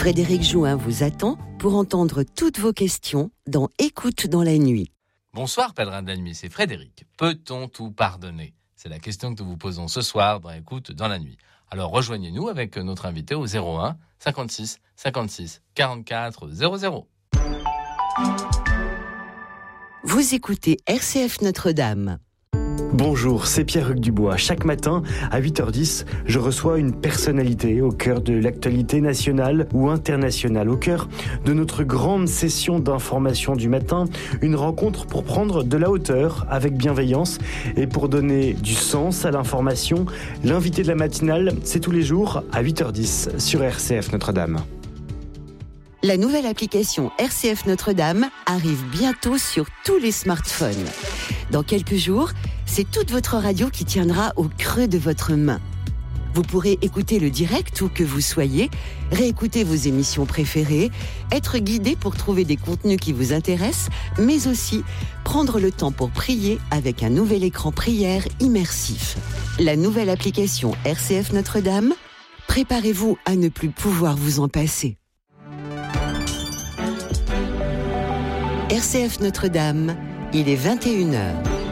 Frédéric Jouin vous attend pour entendre toutes vos questions dans Écoute dans la nuit. Bonsoir pèlerin de la nuit, c'est Frédéric. Peut-on tout pardonner ? C'est la question que nous vous posons ce soir dans Écoute dans la nuit. Alors rejoignez-nous avec notre invité au 01 56 56 44 00. Vous écoutez RCF Notre-Dame. Bonjour, c'est Pierre-Hugues Dubois. Chaque matin, à 8h10, je reçois une personnalité au cœur de l'actualité nationale ou internationale, au cœur de notre grande session d'information du matin, une rencontre pour prendre de la hauteur avec bienveillance et pour donner du sens à l'information. L'invité de la matinale, c'est tous les jours à 8h10 sur RCF Notre-Dame. La nouvelle application RCF Notre-Dame arrive bientôt sur tous les smartphones. Dans quelques jours, c'est toute votre radio qui tiendra au creux de votre main. Vous pourrez écouter le direct où que vous soyez, réécouter vos émissions préférées, être guidé pour trouver des contenus qui vous intéressent, mais aussi prendre le temps pour prier avec un nouvel écran prière immersif. La nouvelle application RCF Notre-Dame, préparez-vous à ne plus pouvoir vous en passer. RCF Notre-Dame, il est 21h.